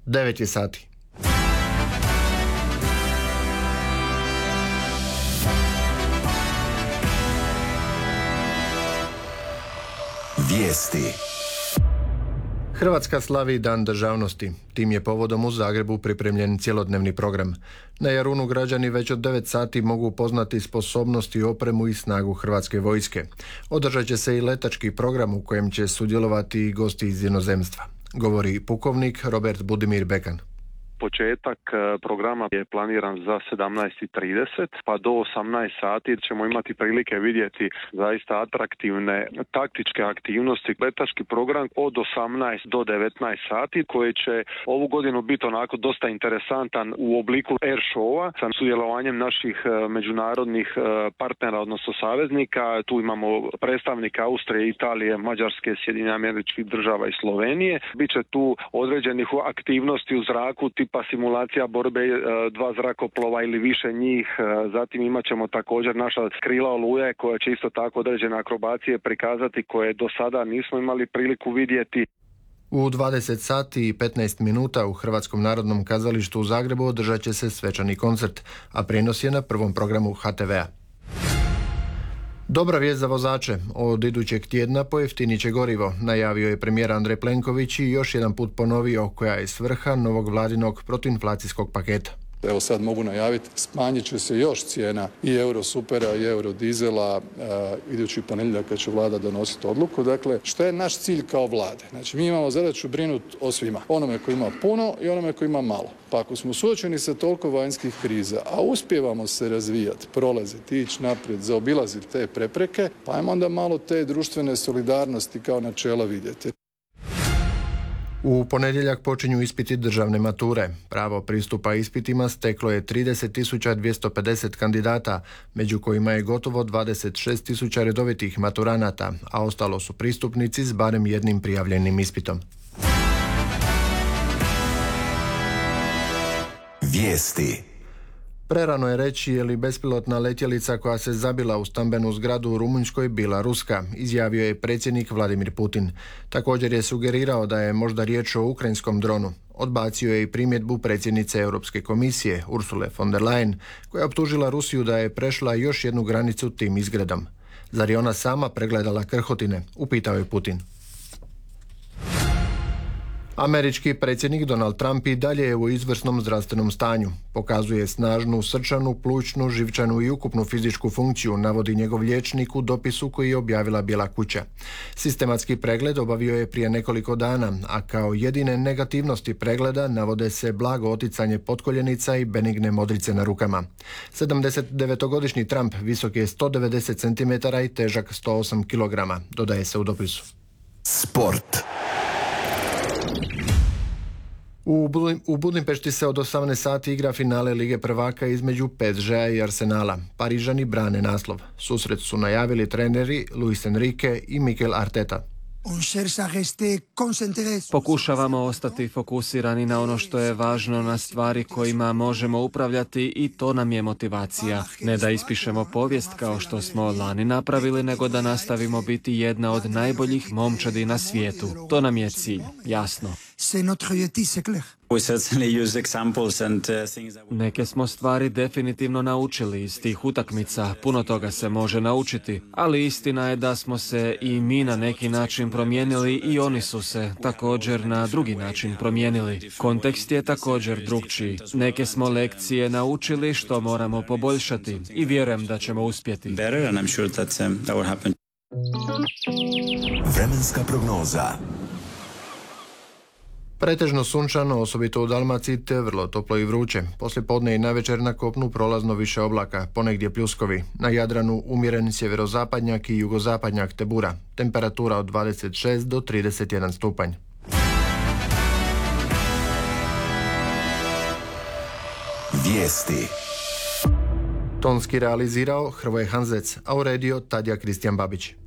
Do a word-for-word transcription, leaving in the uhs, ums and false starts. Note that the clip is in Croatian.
devet je sati. Vijesti. Hrvatska slavi Dan državnosti. Tim je povodom u Zagrebu pripremljen cjelodnevni program. Na Jarunu građani već od devet sati mogu upoznati sposobnosti, opremu i snagu Hrvatske vojske. Održat će se i letački program u kojem će sudjelovati i gosti iz inozemstva. Govori pukovnik Robert Budimir Bekan. Početak programa je planiran za sedamnaest i trideset, pa do osamnaest sati ćemo imati prilike vidjeti zaista atraktivne taktičke aktivnosti. Letački program od osamnaest do devetnaest sati koji će ovu godinu biti onako dosta interesantan u obliku air showa sa sudjelovanjem naših međunarodnih partnera, odnosno saveznika. Tu imamo predstavnika Austrije, Italije, Mađarske, Sjedinjenih Američkih Država i Slovenije. Biće tu određenih aktivnosti u zraku tipa simulacija borbe dva zrakoplova ili više njih. Zatim imat ćemo također naša krila Oluje koja će isto tako određene akrobacije prikazati koje do sada nismo imali priliku vidjeti. U dvadeset sati i petnaest minuta u Hrvatskom narodnom kazalištu u Zagrebu održat će se svečani koncert, a prijenos je na prvom programu ha te vea. Dobra vijest za vozače. Od idućeg tjedna pojeftinit će gorivo, najavio je premijer Andrej Plenković i još jedan put ponovio koja je svrha novog vladinog protuinflacijskog paketa. Evo sad mogu najaviti, smanjit će se još cijena i Eurosupera i Eurodizela uh, idući ponedjeljak kad će vlada donositi odluku. Dakle, što je naš cilj kao vlade? Znači, mi imamo zadaću brinuti o svima. Onome koji ima puno i onome koji ima malo. Pa ako smo suočeni sa toliko vanjskih kriza, a uspijevamo se razvijati, prolaziti, ići naprijed, zaobilaziti te prepreke, pa ajmo onda malo te društvene solidarnosti kao načela vidjeti. U ponedjeljak počinju ispiti državne mature. Pravo pristupa ispitima steklo je trideset tisuća dvjesto pedeset kandidata, među kojima je gotovo dvadeset šest tisuća redovitih maturanata, a ostalo su pristupnici s barem jednim prijavljenim ispitom. Vijesti. Prerano je reći je li bespilotna letjelica koja se zabila u stambenu zgradu u Rumunjskoj bila ruska, izjavio je predsjednik Vladimir Putin. Također je sugerirao da je možda riječ o ukrajinskom dronu. Odbacio je i primjedbu predsjednice Europske komisije Ursule von der Leyen, koja je optužila Rusiju da je prešla još jednu granicu tim izgredom. Zar je ona sama pregledala krhotine? Upitao je Putin. Američki predsjednik Donald Trump i dalje je u izvrsnom zdravstvenom stanju. Pokazuje snažnu srčanu, plućnu, živčanu i ukupnu fizičku funkciju, navodi njegov liječnik u dopisu koji je objavila Bijela kuća. Sistematski pregled obavio je prije nekoliko dana, a kao jedine negativnosti pregleda navode se blago oticanje potkoljenica i benigne modrice na rukama. sedamdesetdevetogodišnji Trump visok je sto devedeset centimetara i težak sto osam kilograma, dodaje se u dopisu. Sport. U Budimpešti se od osamnaest sati igra finale Lige prvaka između pe es žea i Arsenala. Parižani brane naslov. Susret su najavili treneri Luis Enrique i Mikel Arteta. Pokušavamo ostati fokusirani na ono što je važno, na stvari kojima možemo upravljati i to nam je motivacija. Ne da ispišemo povijest kao što smo lani napravili, nego da nastavimo biti jedna od najboljih momčadi na svijetu. To nam je cilj, jasno. Neke smo stvari definitivno naučili iz tih utakmica, puno toga se može naučiti, ali istina je da smo se i mi na neki način promijenili i oni su se također na drugi način promijenili. Kontekst je također drukčiji. Neke smo lekcije naučili što moramo poboljšati i vjerujem da ćemo uspjeti. Vremenska prognoza. Pretežno sunčano, osobito u Dalmaciji, te vrlo toplo i vruće. Poslijepodne i navečer na kopnu prolazno više oblaka, ponegdje pljuskovi. Na Jadranu umjeren sjeverozapadnjak i jugozapadnjak te bura. Temperatura od dvadeset šest do trideset jedan stupanj. Vijesti. Tonski realizirao Hrvoje Hanzec, a uredio Tadija Kristijan Babić.